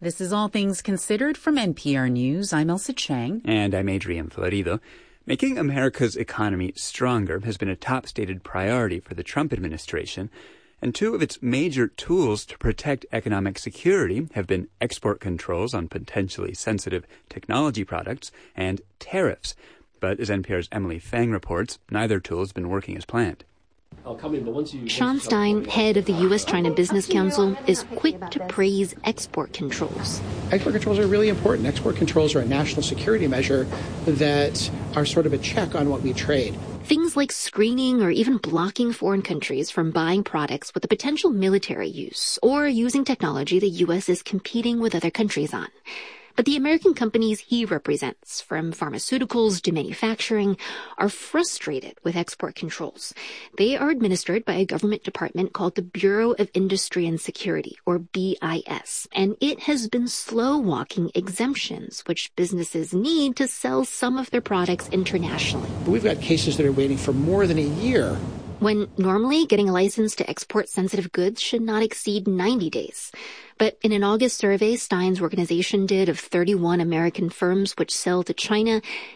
This is All Things Considered from NPR News. I'm Elsa Chang. And I'm Adrian Florido. Making America's economy stronger has been a top stated priority for the Trump administration. And two of its major tools to protect economic security have been export controls on potentially sensitive technology products and tariffs. But as NPR's Emily Fang reports, neither tool has been working as planned. Sean Stein, head of the U.S.-China Business Council, is quick to praise export controls. Export controls are really important. Export controls are a national security measure that are sort of a check on what we trade. Things like screening or even blocking foreign countries from buying products with a potential military use or using technology the U.S. is competing with other countries on. But the American companies he represents, from pharmaceuticals to manufacturing, are frustrated with export controls. They are administered by a government department called the Bureau of Industry and Security, or BIS, and it has been slow-walking exemptions, which businesses need to sell some of their products internationally. We've got cases that are waiting for more than a year. When normally getting a license to export sensitive goods should not exceed 90 days. But in an August survey Stein's organization did of 31 American firms which sell to China,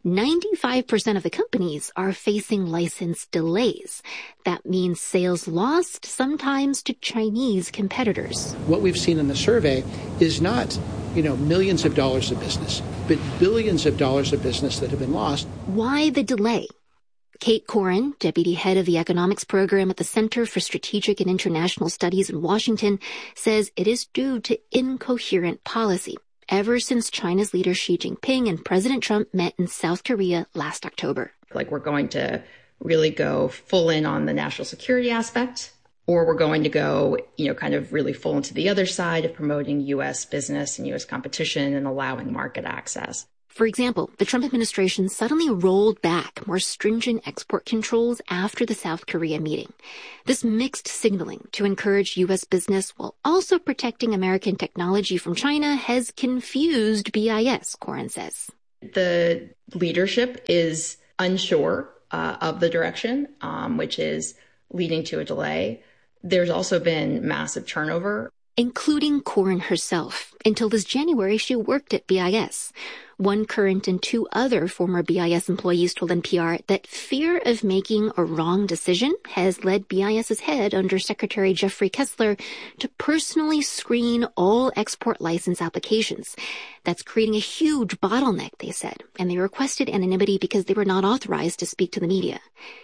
95% of the companies are facing license delays. That means sales lost, sometimes to Chinese competitors. What we've seen in the survey is not, millions of dollars of business, but billions of dollars of business that have been lost. Why the delay? Kate Corin, deputy head of the economics program at the Center for Strategic and International Studies in Washington, says it is due to incoherent policy ever since China's leader Xi Jinping and President Trump met in South Korea last October. We're going to really go full in on the national security aspect, or we're going to go, kind of really full into the other side of promoting U.S. business and U.S. competition and allowing market access. For example, the Trump administration suddenly rolled back more stringent export controls after the South Korea meeting. This mixed signaling to encourage U.S. business while also protecting American technology from China has confused BIS, Corin says. The leadership is unsure of the direction, which is leading to a delay. There's also been massive turnover, including Corin herself. Until this January, she worked at BIS. One current and two other former BIS employees told NPR that fear of making a wrong decision has led BIS's head, Under Secretary Jeffrey Kessler, to personally screen all export license applications. That's creating a huge bottleneck, they said, and they requested anonymity because they were not authorized to speak to the media.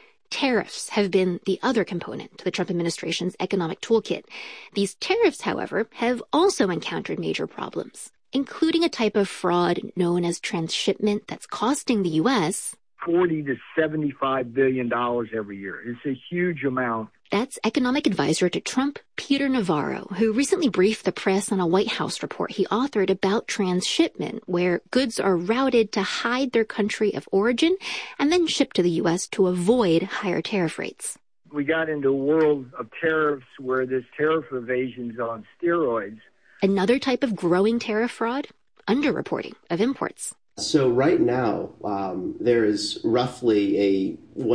Tariffs have been the other component to the Trump administration's economic toolkit. These tariffs, however, have also encountered major problems, including a type of fraud known as transshipment that's costing the U.S. $40 to $75 billion every year. It's a huge amount. That's economic advisor to Trump, Peter Navarro, who recently briefed the press on a White House report he authored about transshipment, where goods are routed to hide their country of origin and then shipped to the U.S. to avoid higher tariff rates. We got into a world of tariffs where this tariff evasion's on steroids. Another type of growing tariff fraud? Underreporting of imports. So right now, there is roughly a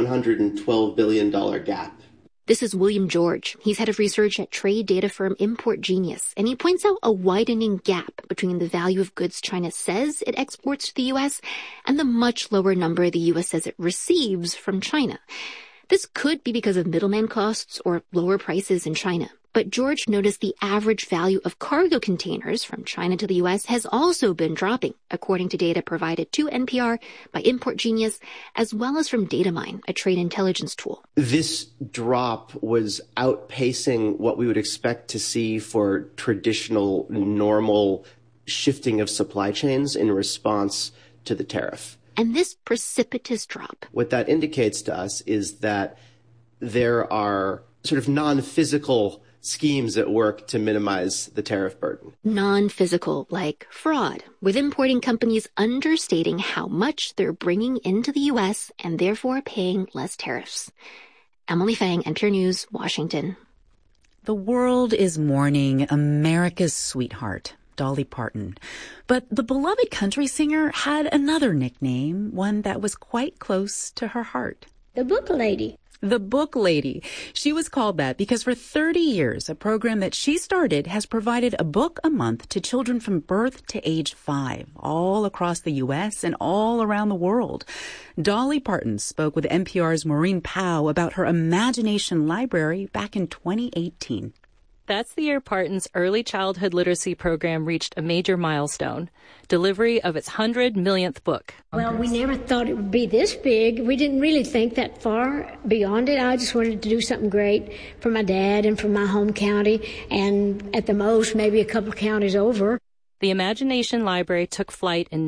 $112 billion gap. This is William George. He's head of research at trade data firm Import Genius, and he points out a widening gap between the value of goods China says it exports to the U.S. and the much lower number the U.S. says it receives from China. This could be because of middleman costs or lower prices in China. But George noticed the average value of cargo containers from China to the U.S. has also been dropping, according to data provided to NPR by Import Genius, as well as from Datamine, a trade intelligence tool. This drop was outpacing what we would expect to see for traditional, normal shifting of supply chains in response to the tariff. And this precipitous drop, what that indicates to us is that there are sort of non-physical schemes at work to minimize the tariff burden. Non-physical, like fraud, with importing companies understating how much they're bringing into the U.S. and therefore paying less tariffs. Emily Fang, NPR News, Washington. The world is mourning America's sweetheart, Dolly Parton. But the beloved country singer had another nickname, one that was quite close to her heart. The Book Lady. The Book Lady. She was called that because for 30 years, a program that she started has provided a book a month to children from birth to age 5, all across the U.S. and all around the world. Dolly Parton spoke with NPR's Maureen Powell about her Imagination Library back in 2018. That's the year Parton's early childhood literacy program reached a major milestone, delivery of its 100 millionth book. Well, we never thought it would be this big. We didn't really think that far beyond it. I just wanted to do something great for my dad and for my home county, and at the most, maybe a couple of counties over. The Imagination Library took flight in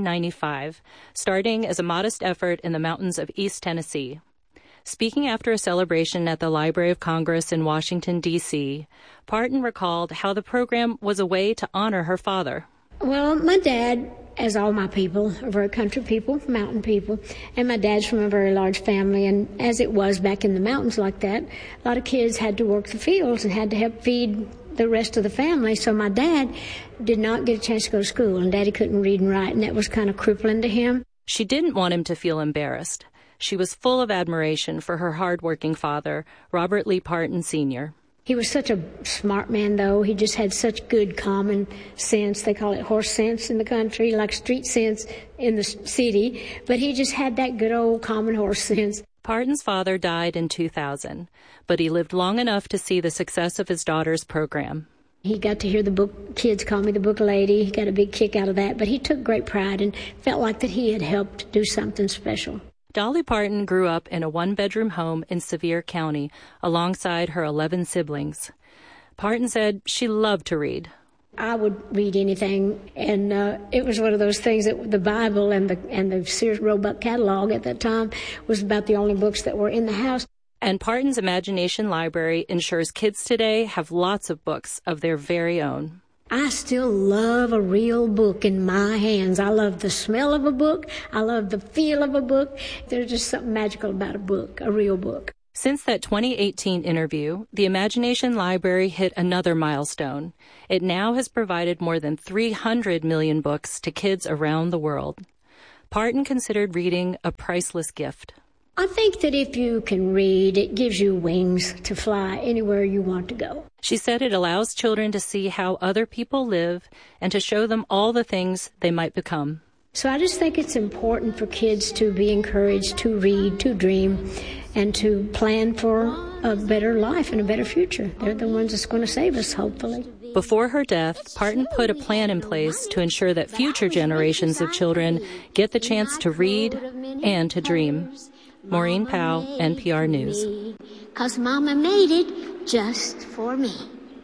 1995, starting as a modest effort in the mountains of East Tennessee. Speaking after a celebration at the Library of Congress in Washington, D.C., Parton recalled how the program was a way to honor her father. Well, my dad, as all my people, are very country people, mountain people, and my dad's from a very large family, and as it was back in the mountains like that, a lot of kids had to work the fields and had to help feed the rest of the family, so my dad did not get a chance to go to school, and Daddy couldn't read and write, and that was kind of crippling to him. She didn't want him to feel embarrassed. She was full of admiration for her hard-working father, Robert Lee Parton, Sr. He was such a smart man, though. He just had such good common sense. They call it horse sense in the country, like street sense in the city. But he just had that good old common horse sense. Parton's father died in 2000, but he lived long enough to see the success of his daughter's program. He got to hear the book, kids call me the Book Lady. He got a big kick out of that, but he took great pride and felt like that he had helped do something special. Dolly Parton grew up in a one-bedroom home in Sevier County alongside her 11 siblings. Parton said she loved to read. I would read anything, and it was one of those things that the Bible and the Sears Roebuck catalog at that time was about the only books that were in the house. And Parton's Imagination Library ensures kids today have lots of books of their very own. I still love a real book in my hands. I love the smell of a book. I love the feel of a book. There's just something magical about a book, a real book. Since that 2018 interview, the Imagination Library hit another milestone. It now has provided more than 300 million books to kids around the world. Parton considered reading a priceless gift. I think that if you can read, it gives you wings to fly anywhere you want to go. She said it allows children to see how other people live and to show them all the things they might become. So I just think it's important for kids to be encouraged to read, to dream, and to plan for a better life and a better future. They're the ones that's going to save us, hopefully. Before her death, Parton put a plan in place to ensure that future generations of children get the chance to read and to dream. Maureen Powell, NPR News. 'Cause Mama made it just for me.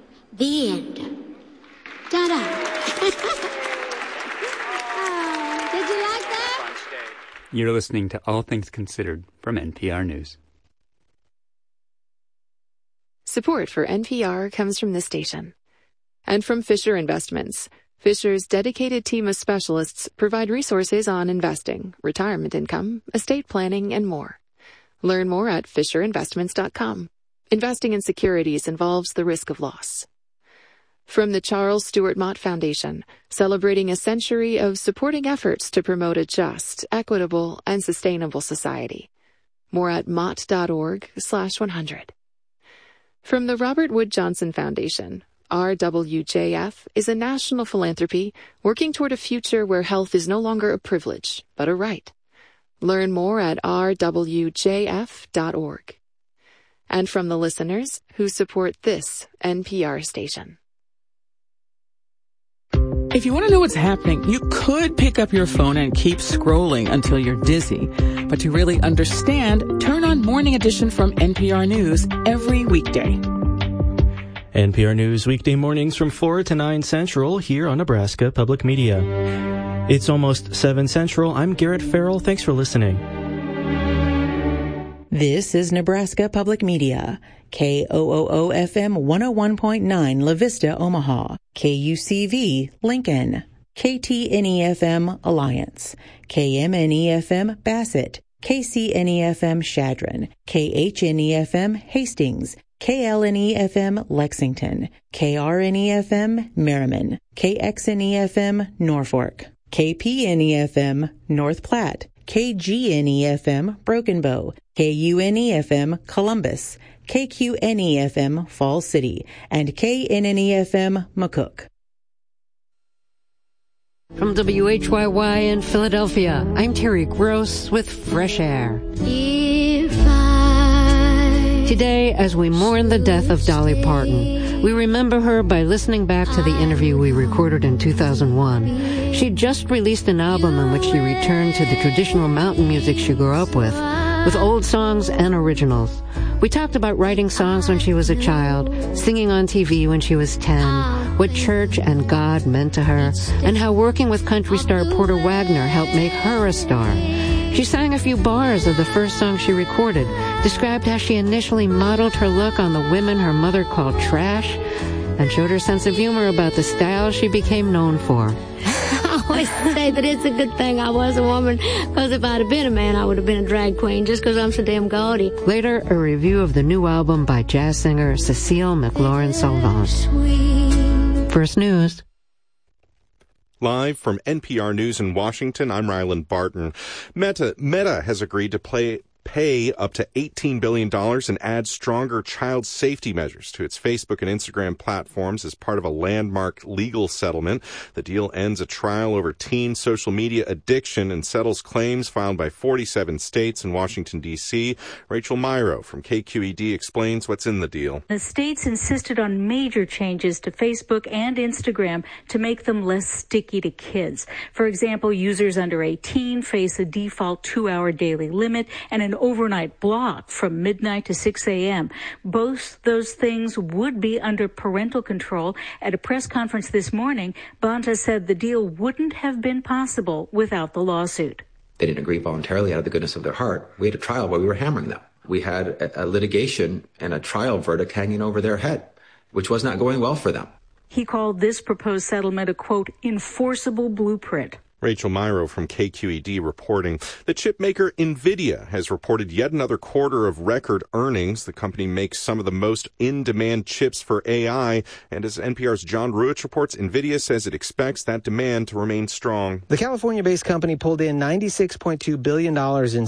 The end. Ta-da. Did you like that? You're listening to All Things Considered from NPR News. Support for NPR comes from this station. And from Fisher Investments. Fisher's dedicated team of specialists provide resources on investing, retirement income, estate planning, and more. Learn more at FisherInvestments.com. Investing in securities involves the risk of loss. From the Charles Stewart Mott Foundation, celebrating a century of supporting efforts to promote a just, equitable, and sustainable society. More at mott.org/100. From the Robert Wood Johnson Foundation, RWJF is a national philanthropy working toward a future where health is no longer a privilege, but a right. Learn more at rwjf.org. And from the listeners who support this NPR station. If you want to know what's happening, you could pick up your phone and keep scrolling until you're dizzy. But to really understand, turn on Morning Edition from NPR News every weekday. NPR News weekday mornings from 4 to 9 Central here on Nebraska Public Media. It's almost 7 Central. I'm Garrett Farrell. Thanks for listening. This is Nebraska Public Media. KOOO-FM 101.9 La Vista, Omaha. KUCV, Lincoln. KTNE-FM, Alliance. KMNE-FM, Bassett. KCNE-FM, Chadron. KHNE-FM, Hastings. KLNE-FM, Lexington. KRNE-FM, Merriman. KXNE-FM, Norfolk. KPNE-FM, North Platte. KGNE-FM Broken Bow, KUNE-FM Columbus, KQNE-FM Falls City, and KNNE-FM McCook. From WHYY in Philadelphia, I'm Terry Gross with Fresh Air. Today, as we mourn the death of Dolly Parton, we remember her by listening back to the interview we recorded in 2001. She just released an album in which she returned to the traditional mountain music she grew up with old songs and originals. We talked about writing songs when she was a child, singing on TV when she was 10, what church and God meant to her, and how working with country star Porter Wagner helped make her a star. She sang a few bars of the first song she recorded, described how she initially modeled her look on the women her mother called trash, and showed her sense of humor about the style she became known for. I always say that it's a good thing I was a woman, because if I'd have been a man, I would have been a drag queen, just because I'm so damn gaudy. Later, a review of the new album by jazz singer Cecile McLaurin-Salvant. First News. Live from NPR News in Washington, I'm Ryland Barton. Meta has agreed to pay up to $18 billion and add stronger child safety measures to its Facebook and Instagram platforms as part of a landmark legal settlement. The deal ends a trial over teen social media addiction and settles claims filed by 47 states and Washington, D.C. Rachel Myrow from KQED explains what's in the deal. The states insisted on major changes to Facebook and Instagram to make them less sticky to kids. For example, users under 18 face a default 2-hour daily limit and an overnight block from midnight to 6 a.m. Both those things would be under parental control. At a press conference this morning, Bonta said the deal wouldn't have been possible without the lawsuit. They didn't agree voluntarily out of the goodness of their heart. We had a trial where we were hammering them. We had a litigation and a trial verdict hanging over their head, which was not going well for them. He called this proposed settlement a, quote, enforceable blueprint. Rachel Myrow from KQED reporting. The chip maker NVIDIA has reported yet another quarter of record earnings. The company makes some of the most in-demand chips for AI. And as NPR's John Ruich reports, NVIDIA says it expects that demand to remain strong. The California-based company pulled in $96.2 billion in